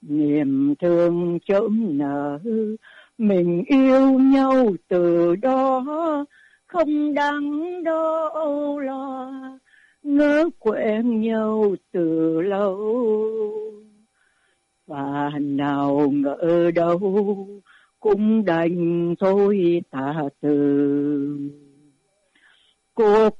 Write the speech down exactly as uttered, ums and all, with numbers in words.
niềm thương chớm nở, mình yêu nhau từ đó, không đắn đâu lo, ngỡ quen nhau từ lâu. Và nào ngờ đâu cũng đành thôi tạ từ. Cô